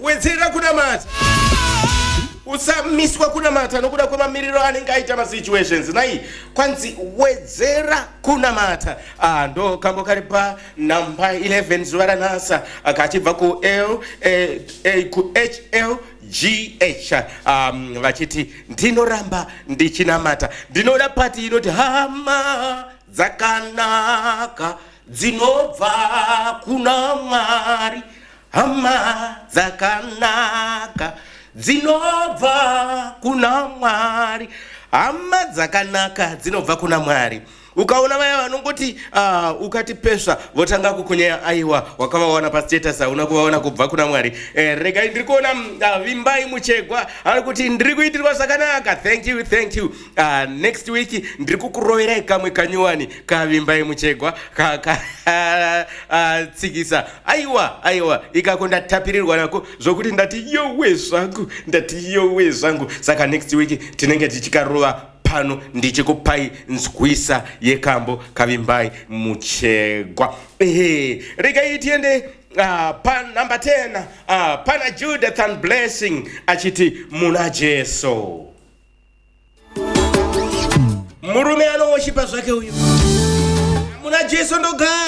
wedzera kunamata usamiswa kunamata nokuda kwemamiriro anenge aita masituations nai kwanzi wedzera kunamata ndo kambo kari pa namba 11 zuva ranhasa kachibva ku HLGH vachiti ndinoramba ndichinamata ndinoda pati inoti hama dzakanaka dzinobva kuna Mwari hama dzakanaka dzinobva kuna Mwari hama dzakanaka dzinobva kuna Mwari. Ukaona vaya vanongoti ukati pesva votanga kukunyaya aiwa wakavaona pastatus unakuvaona kubva kuna Mwari. Regai ndiri kuona Vimbai Muchegwa ari kuti ndiri kuitirwa zvakanaka. Thank you. Next week ndiri kukuroverai kamwe kanyuwani ka Vimbai Muchegwa tsikisa aiwa ikako ndatapirirwa nako zvokuti ndati yowe zvangu saka next week tinenge tichikarova pano ndichikupai nzwisa yekambo kaVimbai Muchegwa. Regai tiende pa number 10 pana Judith and Blessing achiti muna Jesu. Murume anooshipa zvake uyu muna Jesu ndoga